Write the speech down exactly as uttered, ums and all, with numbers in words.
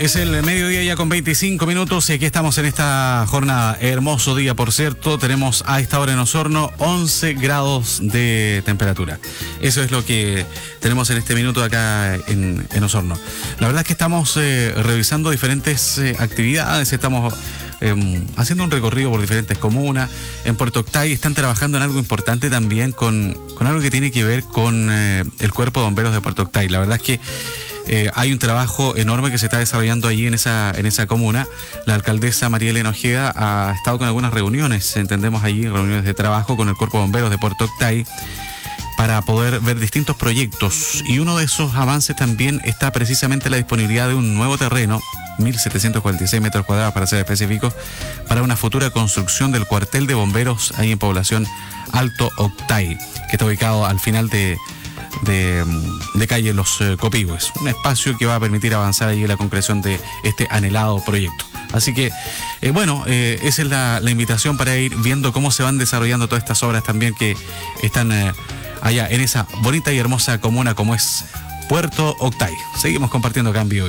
Es el mediodía ya con veinticinco minutos y aquí estamos en esta jornada. Hermoso día, por cierto. Tenemos a esta hora en Osorno once grados de temperatura. Eso es lo que tenemos en este minuto acá en, en Osorno. La verdad es que estamos eh, revisando diferentes eh, actividades. Estamos eh, haciendo un recorrido por diferentes comunas. En Puerto Octay están trabajando en algo importante también con, con algo que tiene que ver con eh, el Cuerpo de Bomberos de Puerto Octay. La verdad es que Eh, hay un trabajo enorme que se está desarrollando allí en esa en esa comuna. La alcaldesa María Elena Ojeda ha estado con algunas reuniones, entendemos allí, reuniones de trabajo con el Cuerpo de Bomberos de Puerto Octay para poder ver distintos proyectos. Y uno de esos avances también está precisamente la disponibilidad de un nuevo terreno, mil setecientos cuarenta y seis metros cuadrados para ser específicos, para una futura construcción del cuartel de bomberos ahí en población Alto Octay, que está ubicado al final de De, de calle Los eh, Copihue. Un espacio que va a permitir avanzar allí en la concreción de este anhelado proyecto. Así que, eh, bueno, eh, esa es la, la invitación para ir viendo cómo se van desarrollando todas estas obras también que están eh, allá en esa bonita y hermosa comuna como es Puerto Octay. Seguimos compartiendo acá en Vivo.